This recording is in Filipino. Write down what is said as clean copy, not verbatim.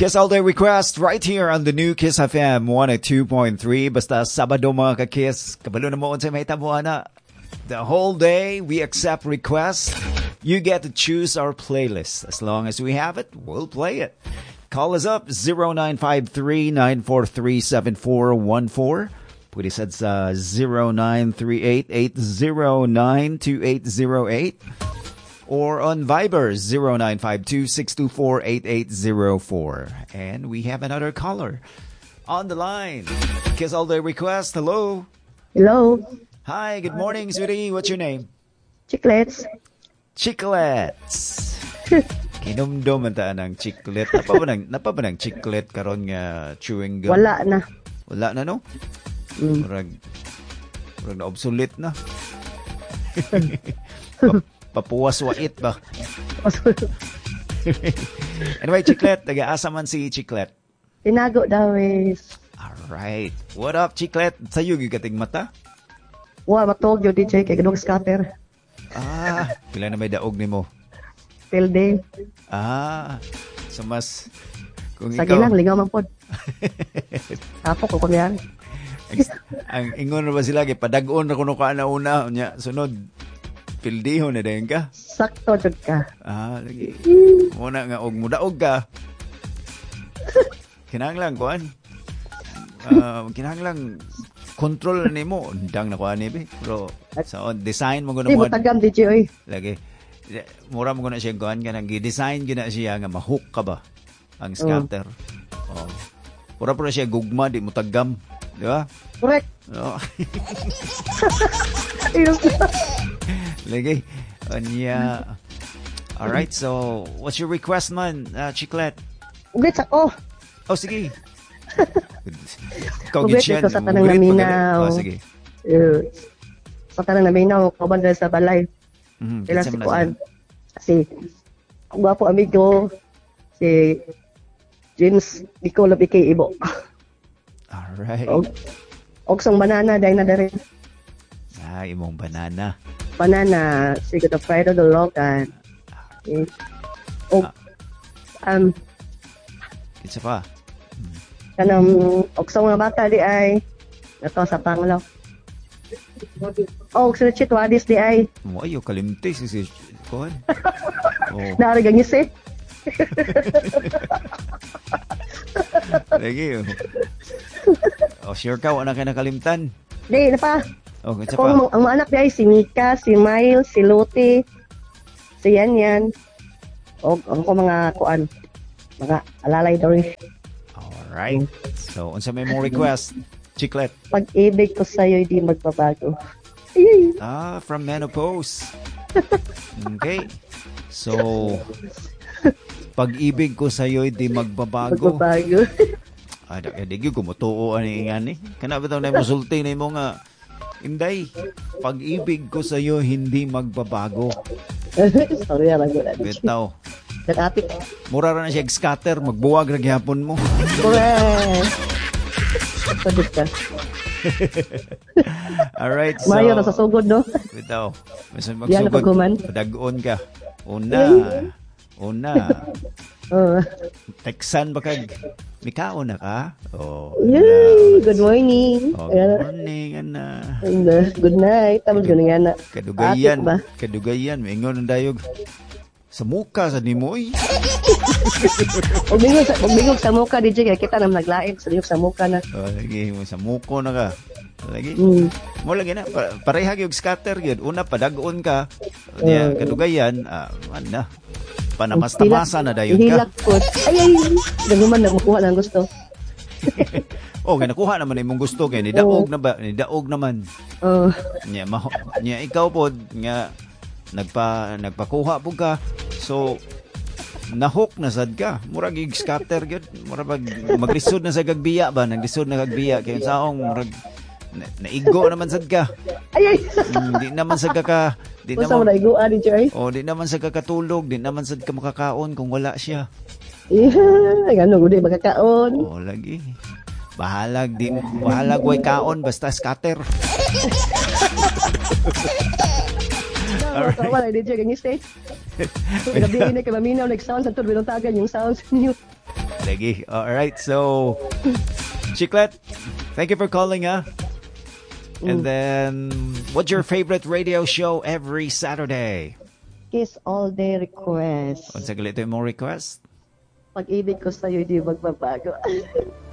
Kiss All Day Request right here on the new Kiss FM 102.3. Basta Sabado mga ka-Kiss, kabalo na mo sa may tabuana. The whole day, we accept requests. You get to choose our playlist. As long as we have it, we'll play it. Call us up, 0953-943-7414. Pwede sad sa 0938-809-2808. Or on Viber, 0952-624-8804. And we have another caller on the line. Kiss All Day Request, hello. Hello. Hi, good morning, sweetie. What's your name? Chiclets. Chiclets. Kinumdum ang taan ng chiclet. Napa ba ng chiclet karon nga chewing gum? Wala na. Wala na, no? Murag na obsolete na. Papuwas wait ba? Anyway, Chiclet, nag-aasa man si Chiclet. Tinago daw is. Alright. What up, Chiclet? Sa'yo gigating mata? Matog yun, DJ, kay ganong scatter. Pila na may daog ni mo? Pilde. So mas... Kung Sige ikaw... lang, lingaw man pod. Tapos ko yan. Ang ingon na ba sila, padag-on na kuno ka na una, sunod, pildiho na din ka? Sakto jud ka. Lagi. Muna nga, og mudaog ka. Kinahanglan, kuan. Kinahanglan, control na nimo. Undang na kuan ni, pero so, design mo guna mo. Di mo tagam, DJ, oy. Lagi. Mura mo guna siya kuan, kanang gi-design gina siya nga mahook ka ba? Ang scatter. Pura siya gugma, di mo tagam. Di ba? Correct. Lagi. Alright, so what's your request man, Chiclet? Uglit ako. Sige. Ikaw uglit ito sa tanang naminaw. Sige. Sa tanang naminaw, kauban sa balay. Kailan si Kuan. Kasi, ang gwapo amigo, si James Nico Labike Ibo. Alright. Og sang banana dahil na dari. Imong banana. Banana, Secret of Pride of the Logan. Isa pa. Kanang og sang mga bata di ay nato sa Panglaw. Sa Chitwadis di ay. Mo ayo kalimti si Kuan. Narigang isi. Lagi. Sure ka, wala ka nakalimtan. Di, na pa. Isa pa. Ang mga anak di ay si Mika, si Miles, si Luti, si Yan. O ang ko mga kuan. Mga alalay daw rin. Alright. So, unsa may mong request, Chiclet? Pag-ibig ko sa'yo, di magbabago. From Menopause. Okay. So, pag-ibig ko sa'yo, di magbabago. Magbabago. Di ko mutuo ani ngani. Kana bitaw na musulti na mo nga Inday, pag-ibig ko sa'yo hindi magbabago. Sorry, alago na. Bitaw. Katapit. Mura na siya scatter, magbuwag na gyapon mo. Correct. Pagod ka. Alright, so... Mayo na sa sugod, no? Bitaw. Masan magsugod. Padag-on ka. Una. Texan ba kag Mikao na ka? Yay! Good morning. Good morning, ana. Good night. Tapos ganun nga na. Kadugayan. Maingon ang dayog. Sa muka, sa nimoy. Magbingog sa muka, DJ. Kaya kita naman naglaing. Sa muka na. Lagi, sa muko na ka. Lagi. Mo lagi na. Parehag yung scatter yun. Una, padag-on ka. Kadugayan. Ano? Panamas-tamasa na dayon ka. Hilak ko. Ay. Naguman na makuha na ang gusto. Nakuha naman imong gusto kay nidaog na ba? Nidaog naman. Nya ikaw pod nga nagpakuha pug ka. So nahok na sad ka. Murag scatter gyud. Murag maglisod na sa gagbiya ba? Naglisod na gagbiya kay saong murag naigo naman sad ka. Ay. Di naman sad ka. Di naman naigo ani Joy. Di naman sad ka katulog, di naman sad ka makakaon kung wala siya. Gano gud makakaon. Lagi. Bahalag way kaon basta scatter. Alright. Wala DJ ganyan stay. Gabi na kay maminaw sound sa tur binuntagan yung sounds niyo. Lagi. All right. So, Chiclet, thank you for calling, ah. And then, what's your favorite radio show every Saturday? Kiss All Day Request. Unsa gali ito yung mong request? Pag-ibig ko sa'yo, di magbabago.